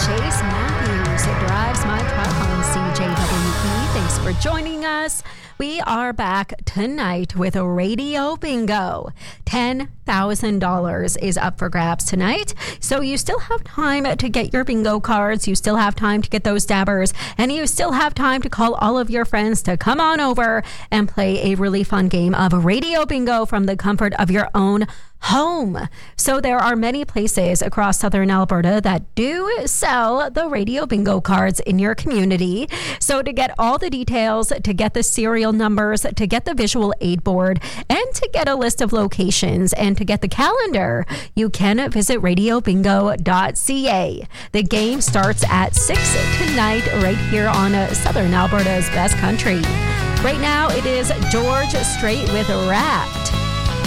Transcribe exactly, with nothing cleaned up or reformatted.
Chase Matthews drives my truck on C J W E. Thanks for joining us. We are back tonight with a Radio Bingo. ten thousand dollars is up for grabs tonight. So you still have time to get your bingo cards. You still have time to get those dabbers. And you still have time to call all of your friends to come on over and play a really fun game of Radio Bingo from the comfort of your own home. So there are many places across southern Alberta that do sell the Radio Bingo cards in your community. So to get all the details, to get the serial numbers, to get the visual aid board, and to get a list of locations and to get the calendar, you can visit radio bingo dot c a. The game starts at six tonight right here on Southern Alberta's Best Country. Right now it is George Strait with Wrapped.